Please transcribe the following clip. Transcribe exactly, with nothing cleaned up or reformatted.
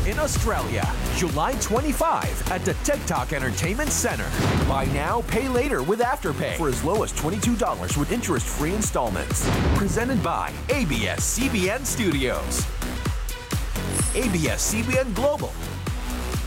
in Australia, July twenty-fifth at the TikTok Entertainment Center. Buy now, pay later with Afterpay for as low as twenty-two dollars with interest-free installments. Presented by A B S C B N Studios. A B S C B N Global,